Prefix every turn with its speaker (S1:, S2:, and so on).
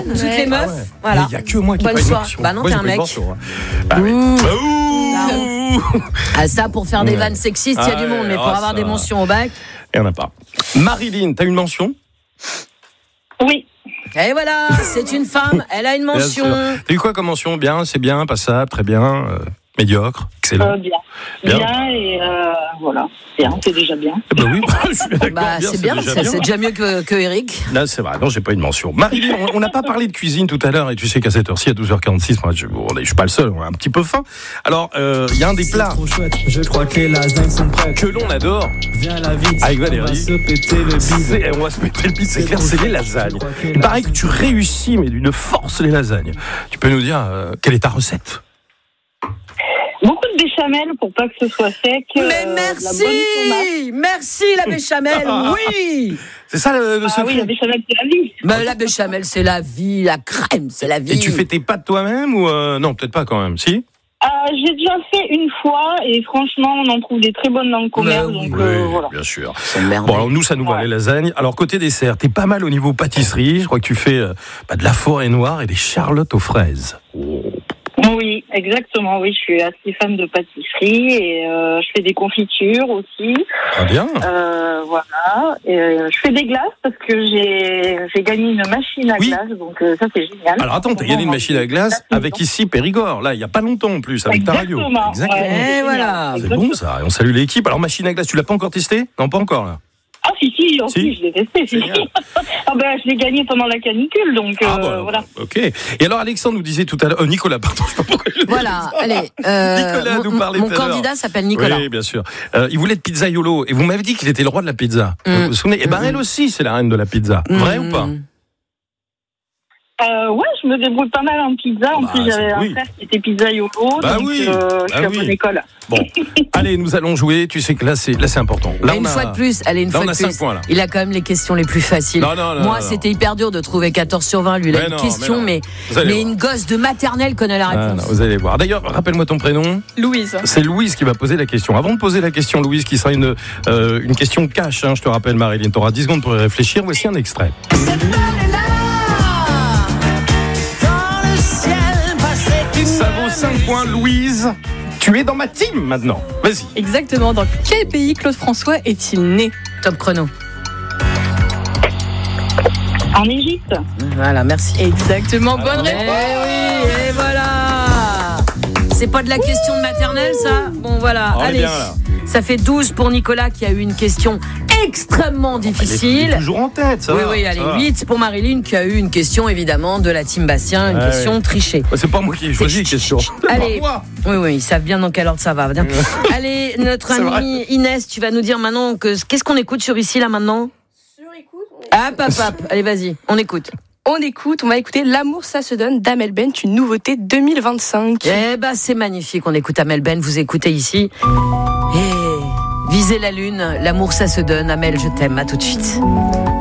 S1: toutes les meufs.
S2: Ouais.
S1: Voilà.
S2: Il n'y a que moi qui
S1: Bonne
S2: n'ai pas une
S1: soirée.
S2: mention.
S1: Bah non,
S2: Moi,
S1: t'es
S2: j'ai
S1: un
S2: pas une
S1: mec.
S2: mention, hein. Bah oui.
S1: Ah, ça, pour faire des
S2: Ouais.
S1: vannes sexistes, il y a du monde, mais pour avoir des mentions au bac.
S2: Il n'y en a pas. Marilyn, t'as une mention?
S3: Oui.
S1: Et voilà, c'est une femme, elle a une mention.
S2: T'as eu quoi comme mention? Bien, c'est bien, passable, très bien, médiocre, excellent.
S3: Bien. Bien et voilà. Bien, c'est déjà bien.
S2: Bah oui, je suis d'accord.
S1: Bah, c'est bien, c'est déjà mieux que Eric.
S2: Là, c'est vrai, non, j'ai pas une mention. Marilyn, on n'a pas parlé de cuisine tout à l'heure, et tu sais qu'à cette heure-ci, à 12h46, moi, je suis pas le seul, on a un petit peu faim. Alors, il y a un des plats
S4: Je crois que les lasagnes sont prêtes.
S2: que l'on adore,
S4: Viens la vite,
S2: avec
S4: on va
S2: Valérie,
S4: se péter le bide.
S2: on va se péter le bide, c'est clair, c'est les lasagnes. Il paraît que tu réussis, mais d'une force, les lasagnes. Tu peux nous dire quelle est ta recette?
S3: Beaucoup de béchamel pour pas que ce soit sec.
S1: Mais
S3: de la bonne tomate.
S1: merci la béchamel, oui.
S2: C'est ça le
S3: Ah
S2: secret?
S3: oui, la béchamel, c'est la vie.
S1: Bah, la béchamel, c'est la vie, la crème, c'est la vie.
S2: Et tu fais tes pâtes toi-même ou non, peut-être pas quand même, si?
S3: J'ai déjà fait une fois et franchement, on en trouve des très bonnes dans le commerce.
S1: oui,
S3: Donc voilà.
S2: Bien sûr.
S1: Merde.
S2: Bon, alors nous, ça nous va les lasagnes. Alors, côté dessert, t'es pas mal au niveau pâtisserie. Je crois que tu fais de la forêt noire et des charlottes aux fraises.
S3: Oui, exactement. Oui, je suis assez fan de pâtisserie et je fais des confitures aussi.
S2: Très bien.
S3: Voilà. Et, je fais des glaces parce que j'ai gagné une machine à glace, donc ça c'est génial.
S2: Alors attends, t'as gagné une machine à glace avec ici Périgord, là, il y a pas longtemps en plus, avec ta radio.
S3: Exactement. Ouais,
S1: Et voilà.
S2: C'est bon ça, et on salue l'équipe. Alors machine à glace, tu l'as pas encore testée? Non, pas encore là.
S3: Ah si, je l'ai testé. Si. Ah ben, je l'ai gagné pendant la canicule, donc voilà.
S2: Ok. Et alors Alexandre nous disait tout à l'heure, Nicolas, pardon, je sais pas pourquoi je
S1: Voilà, allez.
S2: Nicolas nous parlait
S1: mon
S2: tout à l'heure.
S1: candidat s'appelle Nicolas.
S2: Oui, bien sûr. Il voulait de pizzaiolo, et vous m'avez dit qu'il était le roi de la pizza. Vous vous souvenez? Et ben elle aussi, c'est la reine de la pizza. Vrai ou pas?
S3: Ouais, je me débrouille pas mal en pizza. En plus, j'avais un frère qui était pizzaiolo, donc je suis à bonne école.
S2: Bon, allez, nous allons jouer. Tu sais que là, c'est important. Là,
S1: une fois de plus, allez, une fois de plus.
S2: 5 points, là.
S1: Il a quand même les questions les plus faciles. Moi, c'était hyper dur de trouver 14 sur 20. Lui, il a une question, mais une gosse de maternelle connaît la réponse.
S2: Non, vous allez voir. D'ailleurs, rappelle-moi ton prénom.
S5: Louise.
S2: C'est Louise qui va poser la question. Avant de poser la question, Louise, qui sera une question cash, hein, je te rappelle, Marilyn, tu auras 10 secondes pour y réfléchir. Voici un extrait. Ça vaut 5 points, Louise. Tu es dans ma team maintenant. Vas-y.
S5: Exactement. Dans quel pays Claude François est-il né?
S1: Top chrono.
S3: En Égypte.
S1: Voilà, merci.
S5: Exactement, bonne réponse.
S1: Oui, et voilà. C'est pas de la question de maternelle, ça? Bon, voilà.
S2: On est
S1: allez.
S2: bien, là.
S1: Ça fait 12 pour Nicolas qui a eu une question extrêmement difficile.
S2: Il est toujours en tête, ça va.
S1: Oui, allez, 8 pour Marilyn qui a eu une question évidemment de la team Bastien, une question trichée.
S2: C'est pas moi qui ai choisi les questions.
S1: Allez, oui, ils savent bien dans quel ordre ça va. Allez, notre amie Inès, tu vas nous dire maintenant qu'est-ce qu'on écoute sur ici là maintenant?
S5: Sur écoute.
S1: Allez, vas-y, on écoute.
S5: On va écouter L'amour ça se donne d'Amel Bent, une nouveauté 2025.
S1: Eh ben c'est magnifique, on écoute Amel Bent, vous écoutez ici. Et visez la lune, l'amour ça se donne, Amel je t'aime, à tout de suite.